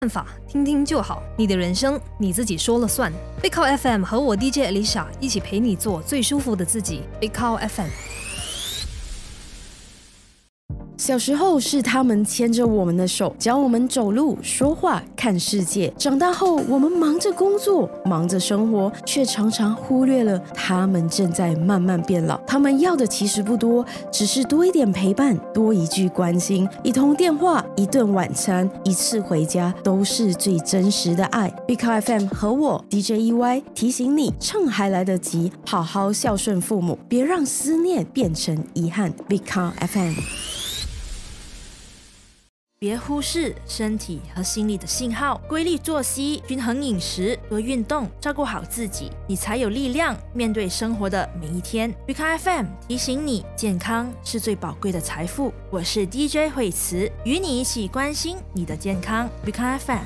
办法，听听就好。你的人生你自己说了算。Big Cow FM 和我 DJ Alicia 一起陪你做最舒服的自己。Big Cow FM。 小时候是他们牵着我们的手，教我们走路、说话、看世界。长大后，我们忙着工作，忙着生活，却常常忽略了他们正在慢慢变老。他们要的其实不多，只是多一点陪伴，多一句关心，一通电话，一顿晚餐，一次回家，都是最真实的爱。Big Cow FM 和我 DJ EY 提醒你，趁还来得及，好好孝顺父母，别让思念变成遗憾。Big Cow FM。 别忽视身体和心理的信号，规律作息、均衡饮食、多运动，照顾好自己，你才有力量面对生活的每一天。Big Cow FM 提醒你，健康是最宝贵的财富。我是 DJ 惠慈，与你一起关心你的健康。Big Cow FM。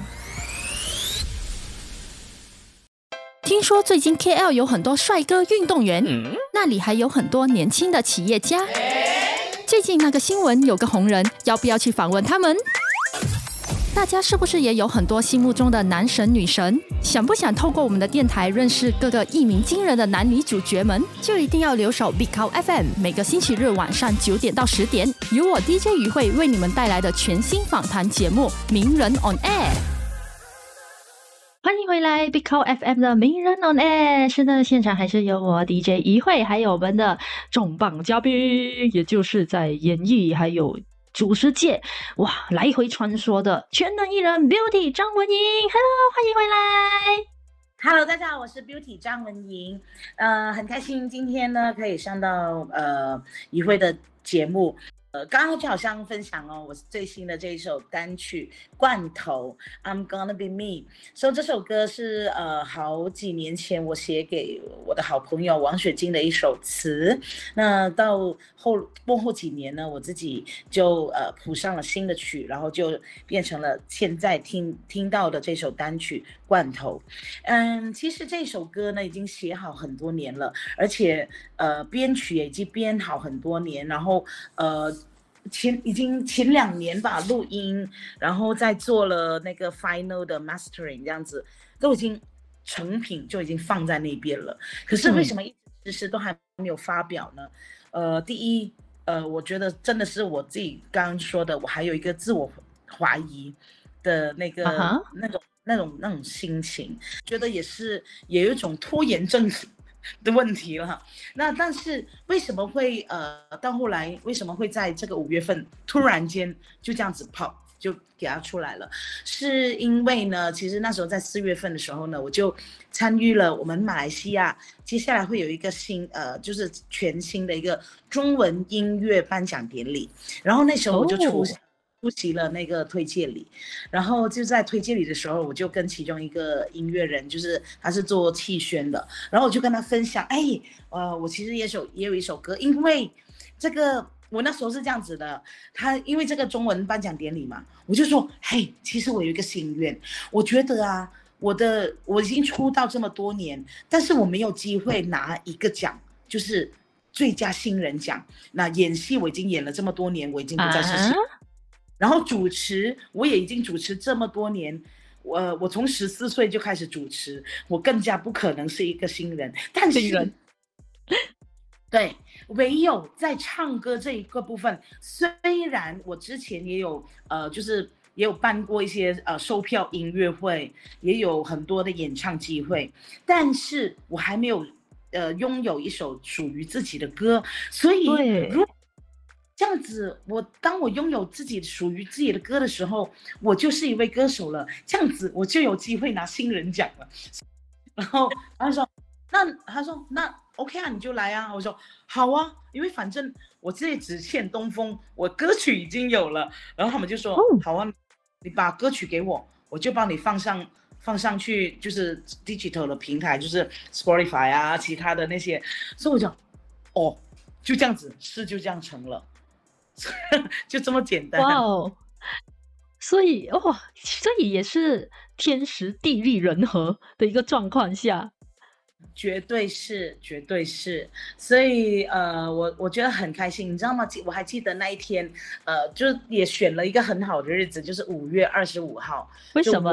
听说最近 KL 有很多帅哥运动员，那里还有很多年轻的企业家。最近那个新闻有个红人，要不要去访问他们？大家是不是也有很多心目中的男神女神？想不想透过我们的电台认识各个一鸣惊人的男女主角们？就一定要留守 Big Cow FM， 每个星期日晚上9点到10点，由我 DJ 于慧为你们带来的全新访谈节目《名人 on Air》。欢迎回来 Big Cow FM 的名人 on air， 是的，现场还是有我 DJ 一慧，还有我们的重磅嘉宾，也就是在演艺还有主持界哇来回穿梭的全能艺人 Beauty 张文莹。 Hello， 欢迎回来。 Hello， 大家好，我是 Beauty 张文莹，很开心今天呢可以上到一慧的节目。刚刚就好像分享我最新的这一首单曲《罐头》I'm Gonna Be Me。所以这首歌是好几年前我写给我的好朋友王雪晶的一首词。那到幕后几年呢，我自己就谱上了新的曲，然后就变成了现在听到的这首单曲《罐头》。其实这首歌呢已经写好很多年了，而且编曲也已经编好很多年，然后已经前2年吧录音，然后再做了那个 final 的 mastering， 这样子都已经成品就已经放在那边了。可是为什么一直迟迟都还没有发表呢？第一，我觉得真的是我自己刚刚说的，我还有一个自我怀疑的那个、那种心情，觉得也有一种拖延症的问题了。那但是为什么会到后来为什么会在这个5月份突然间就这样子就给它出来了？是因为呢，其实那时候在4月份的时候呢，我就参与了我们马来西亚接下来会有一个就是全新的一个中文音乐颁奖典礼，然后那时候我就出席了那个推介礼，然后就在推介礼的时候，我就跟其中一个音乐人，就是他是做气宣的，然后我就跟他分享，我其实也有一首歌，因为这个我那时候是这样子的，因为这个中文颁奖典礼嘛，我就说，其实我有一个心愿，我觉得啊，我已经出道这么多年，但是我没有机会拿一个奖，就是最佳新人奖。那演戏我已经演了这么多年，我已经不再是新人。然后主持我也已经主持这么多年，我从14岁就开始主持，我更加不可能是一个新人。但是对，唯有在唱歌这一个部分，虽然我之前也有就是也有办过一些售票音乐会，也有很多的演唱机会，但是我还没有拥有一首属于自己的歌。所以如果这样子，当我拥有属于自己的歌的时候，我就是一位歌手了，这样子我就有机会拿新人奖了。然后他说那 OK 啊，你就来啊。我说好啊，因为反正我这里只欠东风，我歌曲已经有了。然后他们就说好啊，你把歌曲给我，我就帮你放上去，就是 digital 的平台，就是 Spotify 啊，其他的那些。所以我讲就这样子，事就这样成了。就这么简单。 哇哦！所以也是天时地利人和的一个状况下， 绝对是。所以我觉得很开心，你知道吗？我还记得那一天，就也选了一个很好的日子，就是5月25号。 为什么？